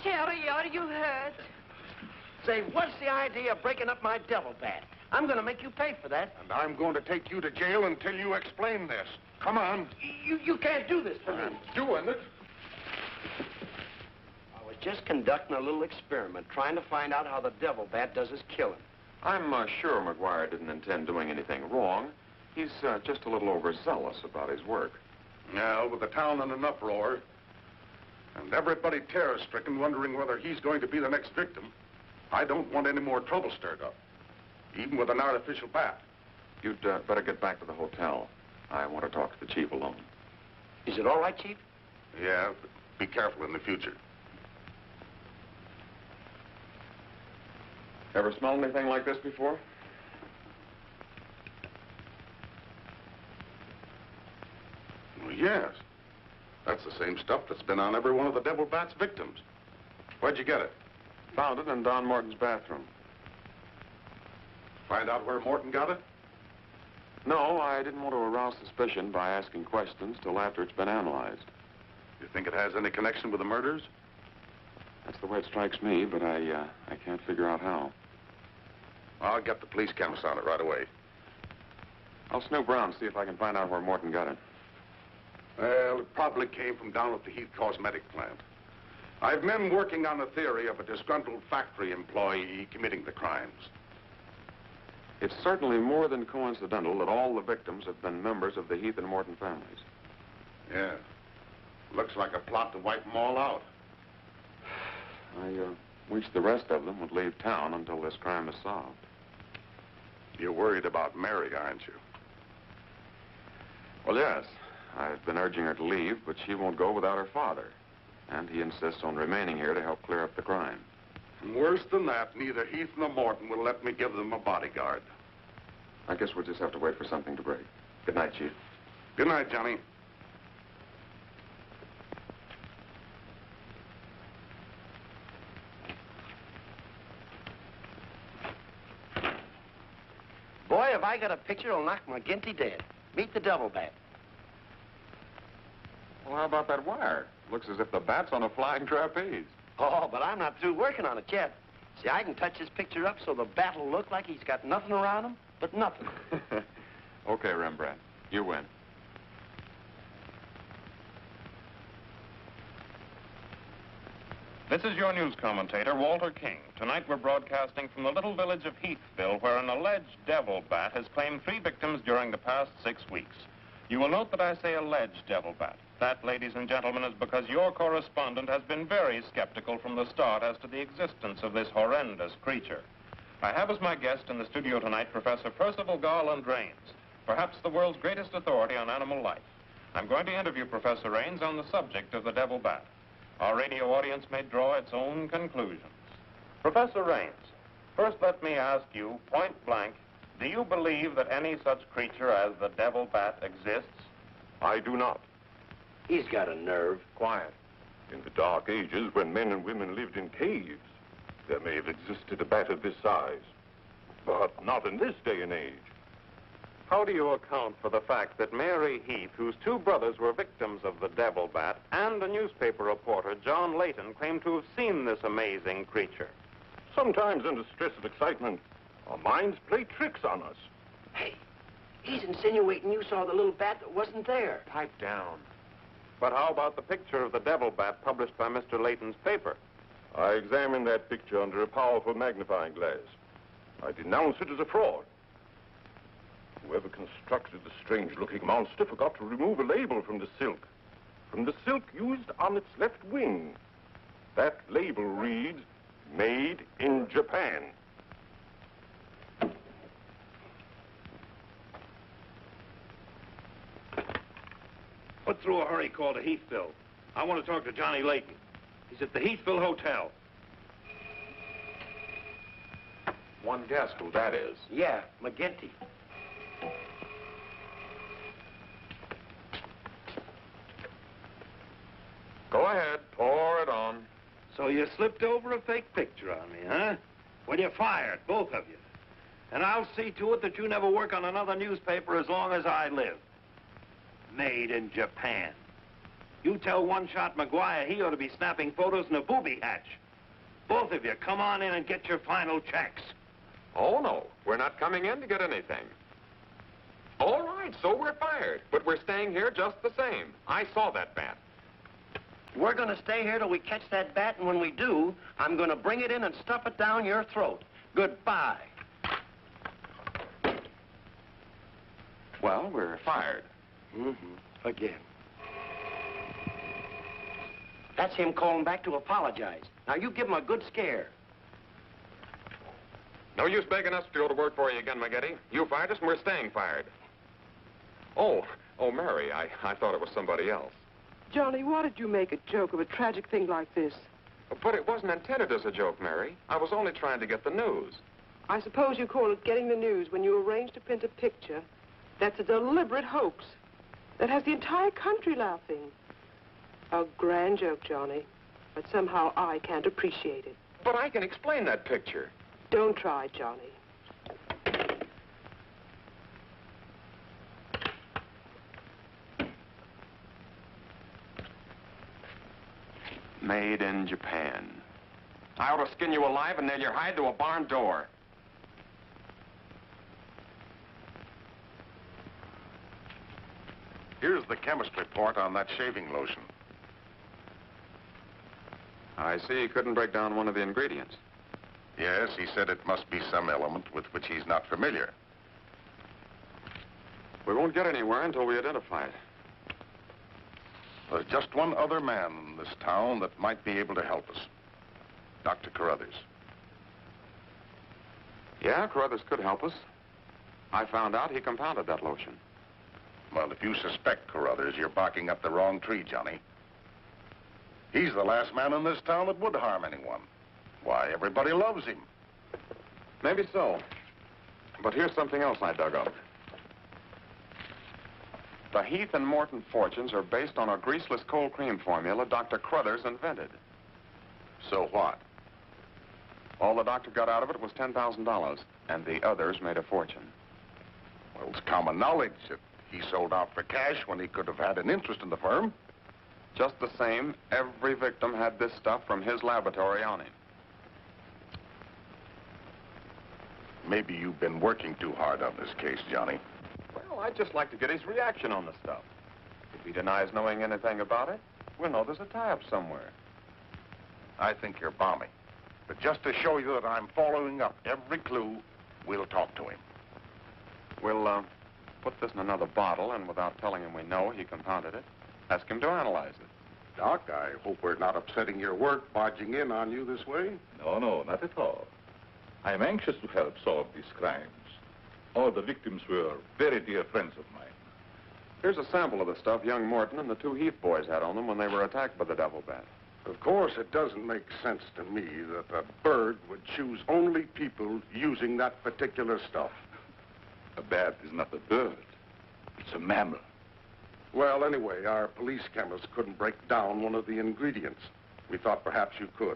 Sherry, are you hurt? Say, what's the idea of breaking up my devil bat? I'm going to make you pay for that. And I'm going to take you to jail until you explain this. Come on. You can't do this to me. I'm doing it. I was just conducting a little experiment, trying to find out how the devil bat does his killing. I'm sure McGuire didn't intend doing anything wrong. He's just a little overzealous about his work. Now, with the town in an uproar, and everybody terror-stricken, wondering whether he's going to be the next victim, I don't want any more trouble stirred up, even with an artificial bat. You'd better get back to the hotel. I want to talk to the chief alone. Is it all right, Chief? Yeah, but be careful in the future. Ever smelled anything like this before? Well, yes. That's the same stuff that's been on every one of the devil bat's victims. Where'd you get it? Found it in Don Morton's bathroom. Find out where Morton got it? No, I didn't want to arouse suspicion by asking questions till after it's been analyzed. You think it has any connection with the murders? That's the way it strikes me, but I can't figure out how. I'll get the police chemist on it right away. I'll snoop around, see if I can find out where Morton got it. Well, it probably came from down at the Heath Cosmetic plant. I've men working on the theory of a disgruntled factory employee committing the crimes. It's certainly more than coincidental that all the victims have been members of the Heath and Morton families. Yeah. Looks like a plot to wipe them all out. I wish the rest of them would leave town until this crime is solved. You're worried about Mary, aren't you? Well, yes. I've been urging her to leave, but she won't go without her father. And he insists on remaining here to help clear up the crime. And worse than that, neither Heath nor Morton will let me give them a bodyguard. I guess we'll just have to wait for something to break. Good night, Chief. Good night, Johnny. Boy, if I got a picture, it'll knock McGinty dead. Meet the devil bat. Well, how about that wire? Looks as if the bat's on a flying trapeze. Oh, but I'm not through working on it yet. See, I can touch this picture up so the bat will look like he's got nothing around him but nothing. Okay, Rembrandt. You win. This is your news commentator, Walter King. Tonight we're broadcasting from the little village of Heathville, where an alleged devil bat has claimed 3 victims during the past 6 weeks. You will note that I say alleged devil bat. That, ladies and gentlemen, is because your correspondent has been very skeptical from the start as to the existence of this horrendous creature. I have as my guest in the studio tonight Professor Percival Garland Rains, perhaps the world's greatest authority on animal life. I'm going to interview Professor Rains on the subject of the devil bat. Our radio audience may draw its own conclusions. Professor Rains, first let me ask you, point blank, do you believe that any such creature as the devil bat exists? I do not. He's got a nerve. Quiet. In the Dark Ages, when men and women lived in caves, there may have existed a bat of this size. But not in this day and age. How do you account for the fact that Mary Heath, whose 2 brothers were victims of the devil bat, and a newspaper reporter, John Layton, claim to have seen this amazing creature? Sometimes under stress of excitement, our minds play tricks on us. Hey, he's insinuating you saw the little bat that wasn't there. Pipe down. But how about the picture of the devil bat published by Mr. Layton's paper? I examined that picture under a powerful magnifying glass. I denounce it as a fraud. Whoever constructed the strange-looking monster forgot to remove a label from the silk. From the silk used on its left wing. That label reads, "Made in Japan." Put through a hurry call to Heathville. I want to talk to Johnny Layton. He's at the Heathville Hotel. One guess who that is. Yeah, McGinty. Go ahead, pour it on. So you slipped over a fake picture on me, huh? Well, you're fired, both of you. And I'll see to it that you never work on another newspaper as long as I live. Made in Japan. You tell One-Shot McGuire he ought to be snapping photos in a booby hatch. Both of you, come on in and get your final checks. Oh, no. We're not coming in to get anything. All right, so we're fired. But we're staying here just the same. I saw that bat. We're going to stay here till we catch that bat, and when we do, I'm going to bring it in and stuff it down your throat. Goodbye. Well, we're fired. Mm-hmm. Again. That's him calling back to apologize. Now, you give him a good scare. No use begging us to go to work for you again, McGetty. You fired us, and we're staying fired. Oh, Mary, I thought it was somebody else. Johnny, why did you make a joke of a tragic thing like this? But it wasn't intended as a joke, Mary. I was only trying to get the news. I suppose you call it getting the news when you arrange to print a picture. That's a deliberate hoax that has the entire country laughing. A grand joke, Johnny, but somehow I can't appreciate it. But I can explain that picture. Don't try, Johnny. Made in Japan. I ought to skin you alive and nail your hide to a barn door. Here's the chemist report on that shaving lotion. I see he couldn't break down one of the ingredients. Yes, he said it must be some element with which he's not familiar. We won't get anywhere until we identify it. There's just one other man in this town that might be able to help us. Dr. Carruthers. Yeah, Carruthers could help us. I found out he compounded that lotion. Well, if you suspect Carruthers, you're barking up the wrong tree, Johnny. He's the last man in this town that would harm anyone. Why, everybody loves him. Maybe so. But here's something else I dug up. The Heath and Morton fortunes are based on a greaseless cold cream formula Dr. Carruthers invented. So what? All the doctor got out of it was $10,000, and the others made a fortune. Well, it's common knowledge that he sold out for cash when he could have had an interest in the firm. Just the same, every victim had this stuff from his laboratory on him. Maybe you've been working too hard on this case, Johnny. Well, I'd just like to get his reaction on the stuff. If he denies knowing anything about it, we'll know there's a tie-up somewhere. I think you're balmy. But just to show you that I'm following up every clue, we'll talk to him. We'll, put this in another bottle, and without telling him we know he compounded it, ask him to analyze it. Doc, I hope we're not upsetting your work barging in on you this way. No, not at all. I am anxious to help solve these crimes. All the victims were very dear friends of mine. Here's a sample of the stuff young Morton and the two Heath boys had on them when they were attacked by the devil bat. Of course, it doesn't make sense to me that a bird would choose only people using that particular stuff. A bat is not a bird. It's a mammal. Well, anyway, our police chemist couldn't break down one of the ingredients. We thought perhaps you could.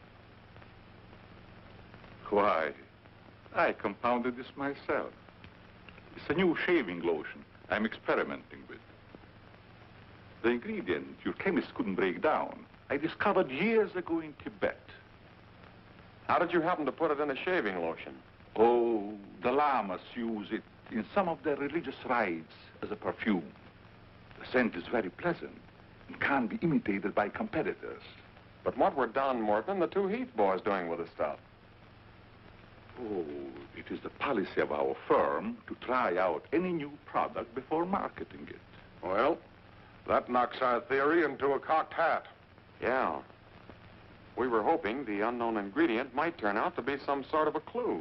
Why, I compounded this myself. It's a new shaving lotion I'm experimenting with. The ingredient your chemist couldn't break down, I discovered years ago in Tibet. How did you happen to put it in a shaving lotion? Oh, the lamas use it in some of their religious rites as a perfume. The scent is very pleasant and can't be imitated by competitors. But what were Don Morton and the two Heath boys doing with the stuff? Oh, it is the policy of our firm to try out any new product before marketing it. Well, that knocks our theory into a cocked hat. Yeah. We were hoping the unknown ingredient might turn out to be some sort of a clue.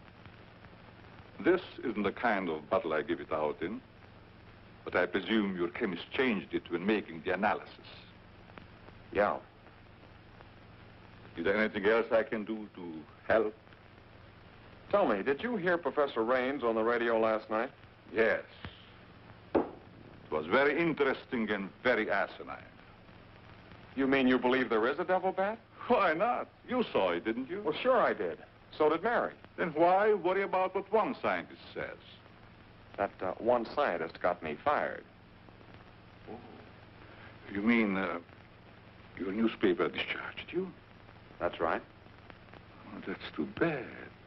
This isn't the kind of bottle I give it out in, but I presume your chemist changed it when making the analysis. Yeah. Is there anything else I can do to help? Tell me, did you hear Professor Raines on the radio last night? Yes. It was very interesting and very asinine. You mean you believe there is a devil bat? Why not? You saw it, didn't you? Well, sure I did. So did Mary. Then why worry about what one scientist says? That one scientist got me fired. Oh. You mean your newspaper discharged you? That's right. Oh, that's too bad.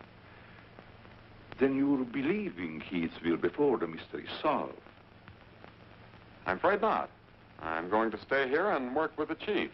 Then you'll be leaving Heathville before the mystery's solved. I'm afraid not. I'm going to stay here and work with the chief.